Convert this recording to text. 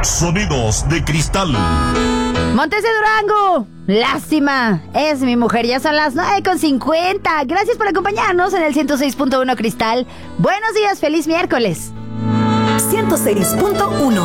Sonidos de cristal. Montes de Durango, lástima, es mi mujer, ya son las 9:50. Gracias por acompañarnos en el 106.1 Cristal. Buenos días, feliz miércoles. 106.1